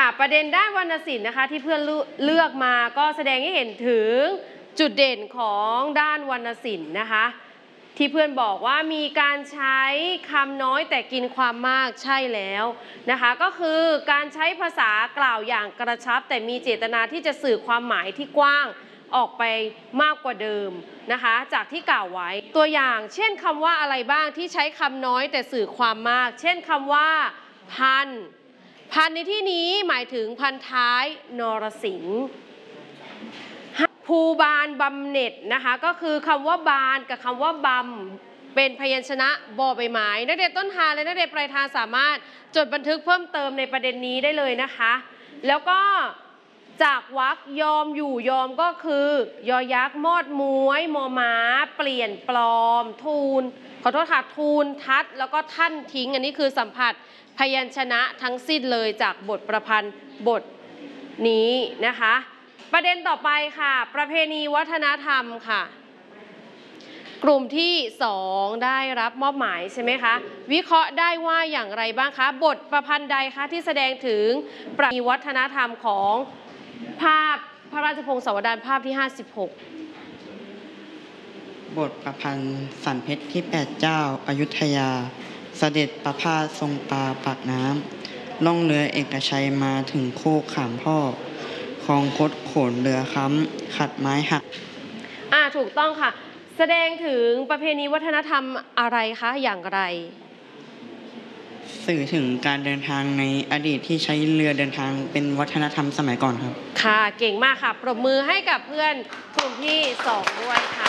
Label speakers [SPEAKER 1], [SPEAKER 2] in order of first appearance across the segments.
[SPEAKER 1] ค่ะประเด็นด้านวรรณศิลป์นะคะที่เพื่อนเลือกมาก็แสดงให้เห็นถึงจุดเด่นของด้านวรรณศิลป์นะคะที่เพื่อนบอกว่ามีการใช้คำน้อยแต่กินความมากใช่แล้วนะคะก็คือการใช้ภาษากล่าวอย่างกระชับแต่มีเจตนาที่จะสื่อความหมายที่กว้างออกไปมากกว่าเดิมนะคะจากที่กล่าวไว้ตัวอย่างเช่นคำว่าอะไรบ้างที่ใช้คำน้อยแต่สื่อความมากเช่นคำว่าพันในที่นี้หมายถึงพันท้ายนรสิงห์ภูบาลบำเหน็จนะคะก็คือคำว่าบานกับคำว่าบำเป็นพยัญชนะบอใบไม้นักเรียนต้นทางและนักเรียนปลายทางสามารถจดบันทึกเพิ่มเติมในประเด็นนี้ได้เลยนะคะแล้วก็จากวรรคยอมอยู่ยอมก็คือยอยักษ์มอดม้วยมอม้าเปลี่ยนปลอมทูลขอโทษค่ะทูลทัดแล้วก็ท่านทิ้งอันนี้คือสัมผัสพยัญชนะทั้งสิ้นเลยจากบทประพันธ์บทนี้นะคะประเด็นต่อไปค่ะประเพณีวัฒนธรรมค่ะกลุ่มที่2ได้รับมอบหมายใช่ไหมคะวิเคราะห์ได้ว่าอย่างไรบ้างคะบทประพันธ์ใดคะที่แสดงถึงประเพณีวัฒนธรรมของภาพพระราชพงศาวดารภาพที่56
[SPEAKER 2] บทประพันธ์สันเพชรที่8เจ้าอยุธยาเสด็จประพาสทรงปลาปากน้ำล่องเรือเอกชัยมาถึงโคกขามพ่อคลองคดโขนเรือค้ำขัดไม้หัก
[SPEAKER 1] ถูกต้องค่ะแสดงถึงประเพณีวัฒนธรรมอะไรคะอย่างไร
[SPEAKER 2] สื่อถึงการเดินทางในอดีตที่ใช้เรือเดินทางเป็นวัฒนธรรมสมัยก่อนครับ
[SPEAKER 1] ค่ะเก่งมากค่ะปรบมือให้กับเพื่อนกลุ่มที่2ด้วยค่ะ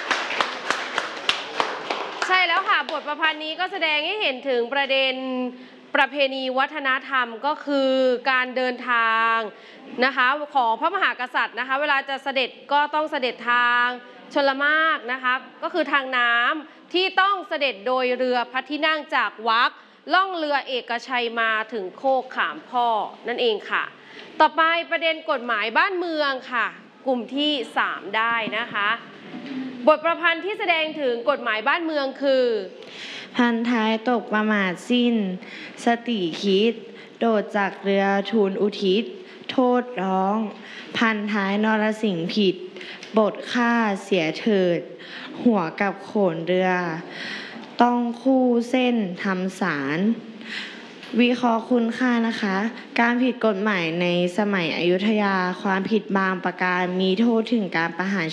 [SPEAKER 1] ใช่แล้วค่ะบทประพันธ์นี้ก็แสดงให้เห็นถึงประเด็นประเพณีวัฒนธรรมก็คือการเดินทางนะคะของพระมหากษัตริย์นะคะเวลาจะเสด็จก็ต้องเสด็จทางชลมารนะคะก็คือทางน้ำที่ต้องเสด็จโดยเรือพระที่นั่งจากวักล่องเรือเอกชัยมาถึงโคกขามพ่อนั่นเองค่ะต่อไปประเด็นกฎหมายบ้านเมืองค่ะกลุ่มที่3ได้นะคะบทประพันธ์ที่แสดงถึงกฎหมายบ้านเมืองคือ
[SPEAKER 3] พันท้ายตกประมาทสิ้นสติคิดโดดจากเรือทูลอุทิศโทษร้องพันท้ายนรสิงห์ผิดบทฆ่าเสียเถิดหัวกับโขนเรือต้องคู่เส้นทำสารวิเคราะห์คุณค่านะคะการผิดกฎหมายในสมัยอยุธยาความผิดบางประการมีโทษถึงการประหาร